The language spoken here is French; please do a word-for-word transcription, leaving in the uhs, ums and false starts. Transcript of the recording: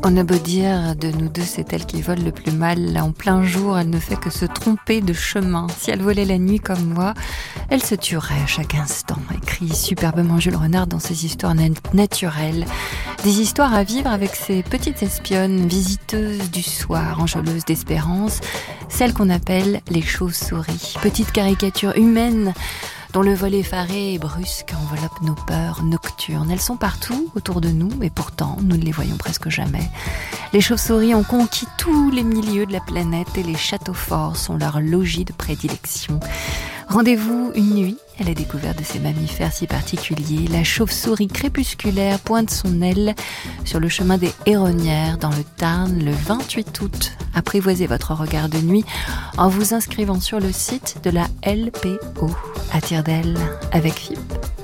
On a beau dire, de nous deux, c'est elle qui vole le plus mal. En plein jour, elle ne fait que se tromper de chemin. Si elle volait la nuit comme moi, elle se tuerait à chaque instant, écrit superbement Jules Renard dans ses histoires nat- naturelles. Des histoires à vivre avec ces petites espionnes, visiteuses du soir, enjôleuses d'espérance, celles qu'on appelle les chauves-souris. Petites caricatures humaines dont le vol effaré et brusque enveloppe nos peurs nocturnes. Elles sont partout autour de nous et pourtant nous ne les voyons presque jamais. Les chauves-souris ont conquis tous les milieux de la planète et les châteaux forts sont leur logis de prédilection. Rendez-vous une nuit à la découverte de ces mammifères si particuliers. La chauve-souris crépusculaire pointe son aile sur le chemin des Héronnières dans le Tarn le vingt-huit août. Apprivoisez votre regard de nuit en vous inscrivant sur le site de la L P O à tire d'aile avec F I P.